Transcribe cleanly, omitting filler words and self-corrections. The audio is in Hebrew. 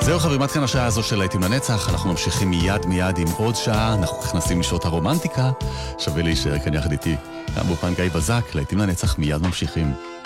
זהו חברים, עד כאן השעה הזו של להיטים לנצח. אנחנו ממשיכים מיד עם עוד שעה. אנחנו נכנסים לשעות הרומנטיקה. שווה להישאר כאן יחד איתי. גם באופן גיא בזק, להיטים לנצח מיד ממשיכים.